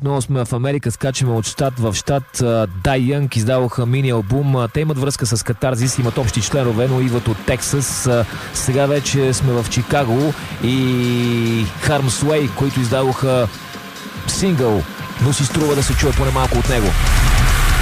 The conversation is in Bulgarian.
отново сме в Америка, скачаме от щат в щат. Die Young издаваха мини албум. Те имат връзка с Катарзис, имат общи членове, но идват от Тексас. Сега вече сме в Чикаго и Harm's Way, които издаваха сингъл, но си струва да се чуе поне малко от него.